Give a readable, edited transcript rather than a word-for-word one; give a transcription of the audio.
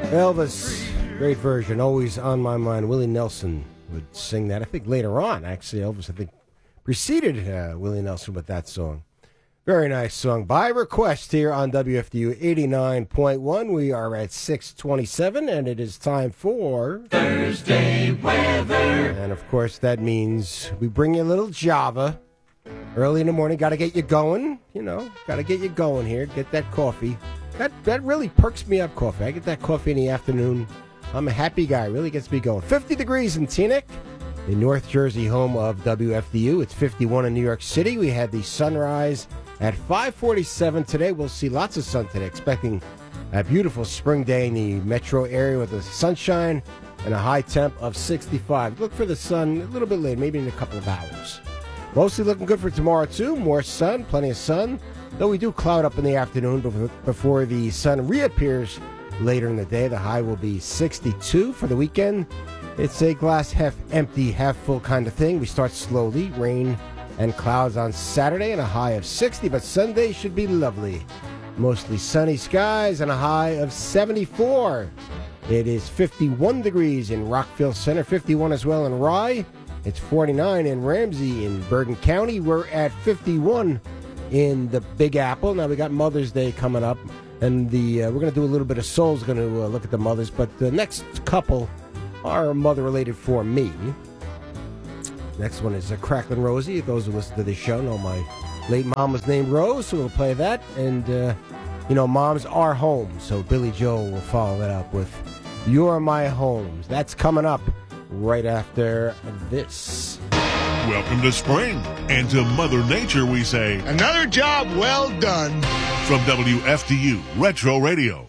Elvis, great version, always on my mind. Willie Nelson would sing that. I think later on, actually, Elvis, I think, preceded Willie Nelson with that song. Very nice song. By request here on WFDU 89.1. We are at 6:27, and it is time for Thursday Weather. And, of course, that means we bring you a little Java. Early in the morning, got to get you going. Got to get you going here. Get that coffee. That really perks me up, coffee. I get that coffee in the afternoon. I'm a happy guy. Really gets me going. 50 degrees in Teaneck, the North Jersey home of WFDU. It's 51 in New York City. We had the sunrise at 5:47 today. We'll see lots of sun today. Expecting a beautiful spring day in the metro area with the sunshine and a high temp of 65. Look for the sun a little bit later, maybe in a couple of hours. Mostly looking good for tomorrow, too. More sun, plenty of sun. Though we do cloud up in the afternoon before the sun reappears later in the day. The high will be 62 for the weekend. It's a glass half empty, half full kind of thing. We start slowly. Rain and clouds on Saturday and a high of 60, but Sunday should be lovely. Mostly sunny skies and a high of 74. It is 51 degrees in Rockville Center, 51 as well in Rye. It's 49 in Ramsey in Bergen County. We're at 51 in the Big Apple. Now, we got Mother's Day coming up, and we're going to do a little bit of Soul's going to look at the mothers, but the next couple are mother-related for me. Next one is Cracklin' Rosie. Those who listen to this show know my late mom was named Rose, so we'll play that. And, moms are home, so Billy Joel will follow that up with You're My Home. That's coming up right after this. Welcome to spring, and to Mother Nature we say, another job well done. From WFDU Retro Radio.